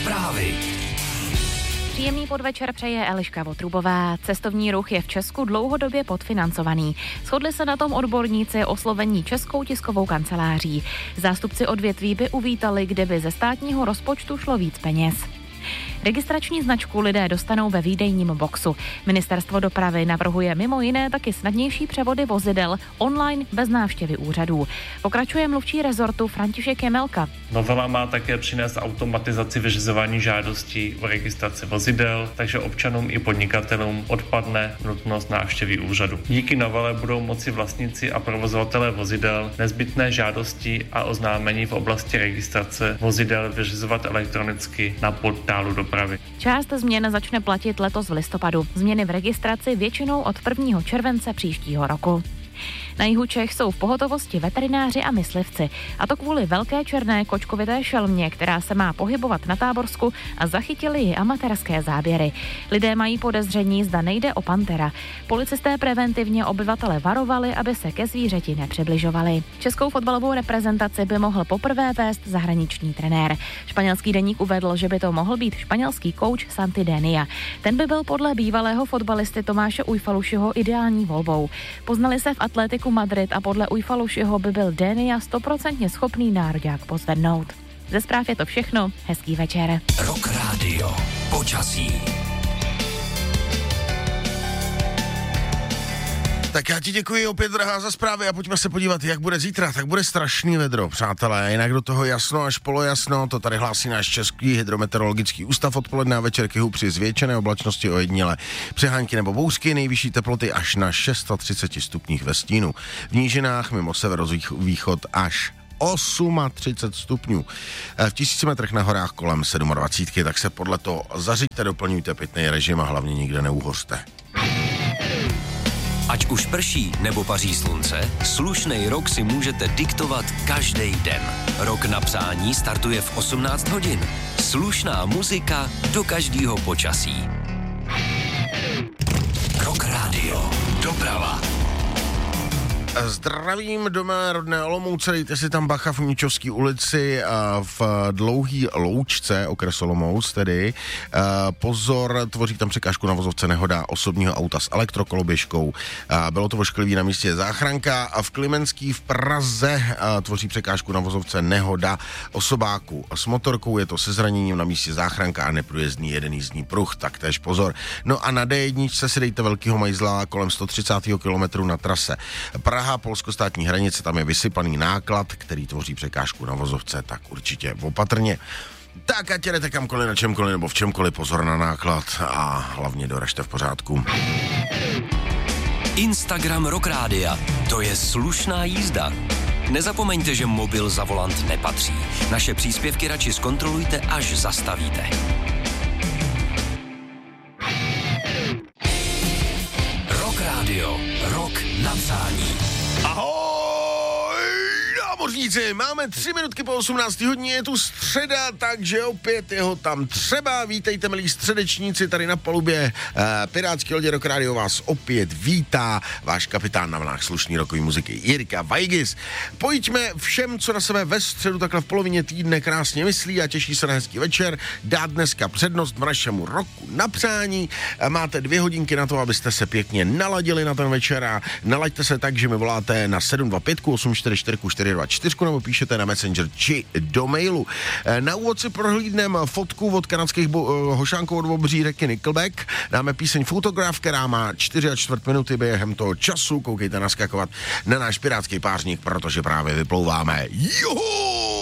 Zprávy. Příjemný podvečer přeje Eliška Votrubová. Cestovní ruch je v Česku dlouhodobě podfinancovaný. Shodli se na tom odborníci oslovení Českou tiskovou kanceláří. Zástupci odvětví by uvítali, kdyby ze státního rozpočtu šlo víc peněz. Registrační značku lidé dostanou ve výdejním boxu. Ministerstvo dopravy navrhuje mimo jiné taky snadnější převody vozidel online bez návštěvy úřadů. Pokračuje mluvčí rezortu František Jemelka. Novela má také přinést automatizaci vyřizování žádostí o registraci vozidel, takže občanům i podnikatelům odpadne nutnost návštěvy úřadu. Díky novele budou moci vlastníci a provozovatelé vozidel nezbytné žádosti a oznámení v oblasti registrace vozidel vyřizovat elektronicky na portálu dopravy. Část změn začne platit letos v listopadu. Změny v registraci většinou od 1. července příštího roku. Na jihu Čech jsou v pohotovosti veterináři a myslivci. A to kvůli velké černé kočkovité šelmě, která se má pohybovat na Táborsku a zachytili ji amatérské záběry. Lidé mají podezření, zda nejde o pantera. Policisté preventivně obyvatele varovali, aby se ke zvířeti nepřibližovali. Českou fotbalovou reprezentaci by mohl poprvé vést zahraniční trenér. Španělský deník uvedl, že by to mohl být španělský kouč Santi Denia. Ten by byl podle bývalého fotbalisty Tomáše Ujfalušiho ideální volbou. Poznali se v Atletiku Madrid a podle Ujfalušiho by byl Denia 100% schopný nároďák pozvednout. Ze zpráv je to všechno. Hezký večer. Rock Radio. Počasí. Tak já ti děkuji opět, drahá, za zprávy a pojďme se podívat, jak bude zítra. Tak bude strašný vedro, přátelé, jinak do toho jasno až polojasno, to tady hlásí náš Český hydrometeorologický ústav. Odpoledne a večer k jihu při zvětšené oblačnosti ojediněle přehánky nebo bouřky, nejvyšší teploty až na 630 stupních ve stínu. V nížinách mimo severovýchod až 38 stupňů. V 1000 metrech na horách kolem 27, tak se podle toho zařiďte, doplňujte pitný režim a hlavně nikde neuhořte. Ať už prší nebo paří slunce, slušnej rok si můžete diktovat každý den. Rok na psání startuje v 18 hodin. Slušná muzika do každého počasí. Rock Radio. Doprava. Zdravím do mé rodné Olomouce, dejte si tam bacha v Míčovské ulici v Dlouhý Loučce, okres Olomouc tedy. Pozor, tvoří tam překážku na vozovce nehoda osobního auta s elektrokoloběžkou. Bylo to ošklivý, na místě je záchranka a v Klimenský v Praze tvoří překážku na vozovce nehoda osobáku s motorkou, je to se zraněním, na místě záchranka a neprůjezdný jeden jízdní pruh, tak též pozor. No a na D1 si dejte velkýho majzla kolem 130 km na trase Praha, polsko-státní hranice, tam je vysypaný náklad, který tvoří překážku na vozovce, tak určitě opatrně. Tak ať jdete kamkoliv, na čemkoliv nebo v čemkoliv, pozor na náklad a hlavně doražte v pořádku. Instagram Rock Rádia. To je slušná jízda. Nezapomeňte, že mobil za volant nepatří. Naše příspěvky radši zkontrolujte, až zastavíte. Rock Radio. Rock na přání. Ahoj, námořníci, máme 3 minutky po 18 hodině, je tu středa, takže opět jeho tam třeba. Vítejte, milí středečníci, tady na palubě pirátský lodě Rock Radio vás opět vítá váš kapitán na vlnách slušný rockový muziky Jirka Vajgis. Pojďme všem, co na sebe ve středu takhle v polovině týdne krásně myslí a těší se na hezký večer, dát dneska přednost našemu roku na přání. Máte 2 hodinky na to, abyste se pěkně naladili na ten večer a nalaďte se tak, že mi voláte na 725 844 424 nebo píšete na Messenger či do mailu. Na úvod si prohlídneme fotku od kanadských hošánků od obří řeky Nickelback. Dáme píseň Photograph, která má 4,25 minuty během toho času. Koukejte naskakovat na náš pirátský pářník, protože právě vyplouváme. Juhu!